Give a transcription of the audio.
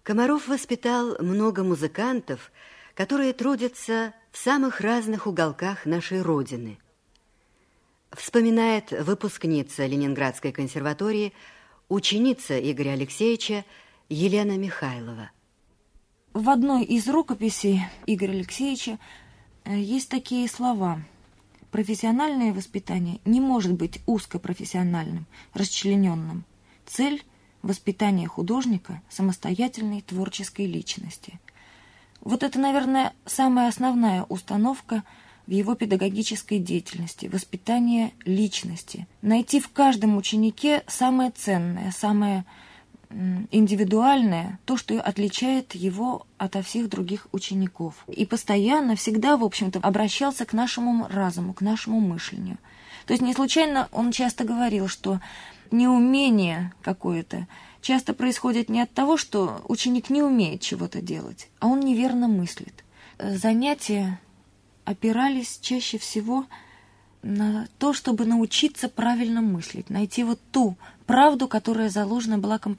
Комаров воспитал много музыкантов, которые трудятся в самых разных уголках нашей Родины. Вспоминает выпускница Ленинградской консерватории, ученица Игоря Алексеевича Елена Михайлова. В одной из рукописей Игоря Алексеевича есть такие слова: «Профессиональное воспитание не может быть узкопрофессиональным, расчлененным. Цель – воспитание художника самостоятельной творческой личности». Вот это, наверное, самая основная установка в его педагогической деятельности – воспитание личности. Найти в каждом ученике самое ценное, самое индивидуальное, то, что отличает его ото всех других учеников. И постоянно, всегда, в общем-то, обращался к нашему разуму, к нашему мышлению. То есть не случайно он часто говорил, что неумение какое-то часто происходит не от того, что ученик не умеет чего-то делать, а он неверно мыслит. Занятия опирались чаще всего на то, чтобы научиться правильно мыслить, найти вот ту правду, которая заложена была композитором.